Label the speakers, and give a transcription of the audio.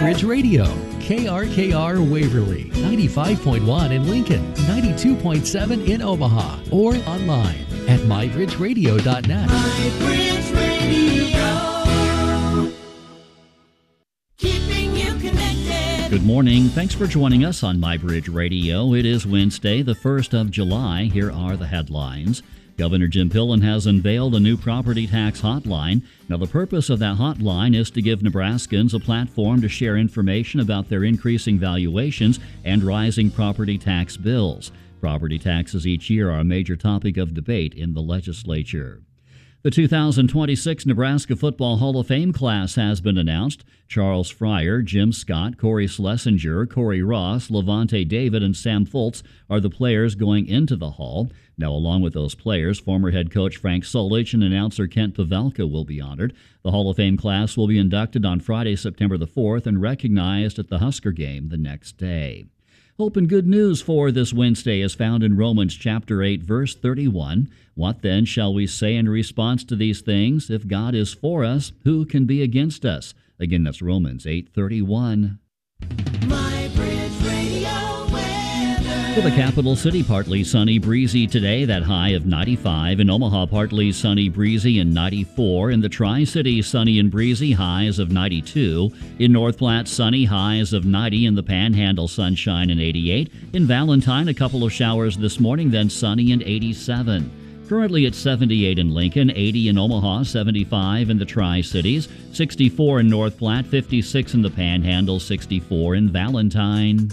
Speaker 1: MyBridge Radio, KRKR Waverly, 95.1 in Lincoln, 92.7 in Omaha, or online at mybridgeradio.net.
Speaker 2: MyBridge Radio. Keeping you connected.
Speaker 3: Good morning. Thanks for joining us on MyBridge Radio. It is Wednesday, the 1st of July. Here are the headlines. Governor Jim Pillen has unveiled a new property tax hotline. Now, the purpose of that hotline is to give Nebraskans a platform to share information about their increasing valuations and rising property tax bills. Property taxes each year are a major topic of debate in the legislature. The 2026 Nebraska Football Hall of Fame class has been announced. Charles Fryer, Jim Scott, Corey Schlesinger, Corey Ross, Levante David, and Sam Foltz are the players going into the Hall. Now, along with those players, former head coach Frank Solich and announcer Kent Pavelka will be honored. The Hall of Fame class will be inducted on Friday, September the 4th, and recognized at the Husker game the next day. Hope and good news for this Wednesday is found in Romans chapter 8, verse 31. What then shall we say in response to these things? If God is for us, who can be against us? Again, that's Romans 8:31.
Speaker 2: MyBridge Radio weather.
Speaker 3: For the capital city, partly sunny, breezy today, that high of 95. In Omaha, partly sunny, breezy, and 94. In the Tri-City, sunny and breezy, highs of 92. In North Platte, sunny, highs of 90. In the Panhandle, sunshine and 88. In Valentine, a couple of showers this morning, then sunny and 87. Currently at 78 in Lincoln, 80 in Omaha, 75 in the Tri-Cities, 64 in North Platte, 56 in the Panhandle, 64 in Valentine.